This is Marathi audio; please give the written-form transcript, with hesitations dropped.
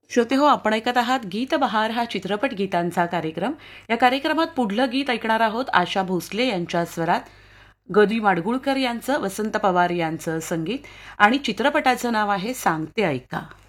श्रोते हो, आपण ऐकत आहात गीत बहार हा चित्रपट गीतांचा कार्यक्रम. या कार्यक्रमात पुढलं गीत ऐकणार आहोत आशा भोसले यांच्या स्वरात, गदी माडगुळकर यांचं, वसंत पवार यांचं संगीत आणि चित्रपटाचं नाव आहे सांगते ऐका.